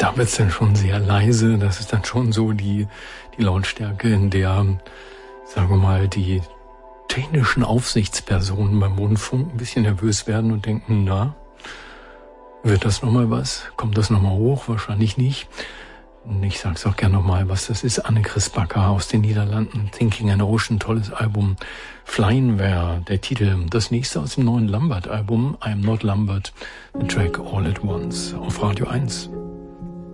Da wird's dann schon sehr leise. Das ist dann schon so die Lautstärke, in der, sagen wir mal, die technischen Aufsichtspersonen beim Rundfunk ein bisschen nervös werden und denken, na, wird das nochmal was? Kommt das nochmal hoch? Wahrscheinlich nicht. Ich sag's auch gerne nochmal, was das ist. Anne-Chris Backer aus den Niederlanden. Thinking an Ocean, tolles Album. Flying wäre der Titel. Das nächste aus dem neuen Lambert-Album, I Am Not Lambert, the Track All at Once auf Radio 1.